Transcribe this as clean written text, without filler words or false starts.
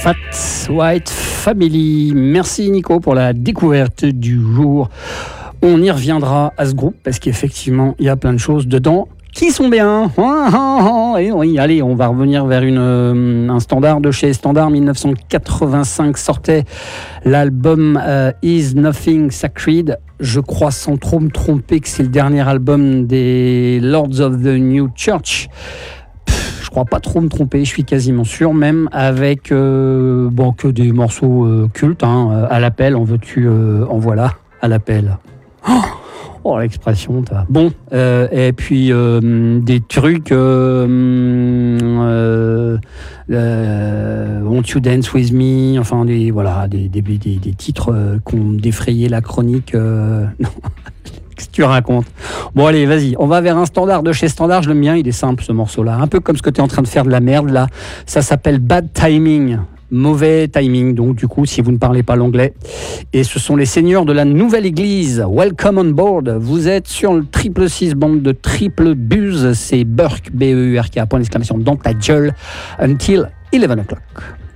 Fat White Family. Merci Nico pour la découverte du jour. On y reviendra à ce groupe parce qu'effectivement, il y a plein de choses dedans qui sont bien. Et oui, allez, on va revenir vers un standard de chez Standard. 1985 sortait l'album Is Nothing Sacred. Je crois sans trop me tromper que c'est le dernier album des Lords of the New Church. Je crois pas trop me tromper, je suis quasiment sûr, même avec que des morceaux cultes. À l'appel, en veux-tu, en voilà, à l'appel. Oh, l'expression, t'as. Bon, et puis des trucs. Won't You Dance With Me, enfin des titres qui ont défrayé la chronique. Non. Qu'est-ce que tu racontes? Bon, allez, vas-y, on va vers un standard de chez Standard. Je l'aime bien, il est simple ce morceau-là. Un peu comme ce que tu es en train de faire de la merde là. Ça s'appelle Bad Timing. Mauvais timing, donc du coup, si vous ne parlez pas l'anglais. Et ce sont les seigneurs de la nouvelle église. Welcome on board. Vous êtes sur le 666 bande de triple buzz. C'est Burk, B-E-U-R-K, point d'exclamation, dans ta gueule, until 11 o'clock.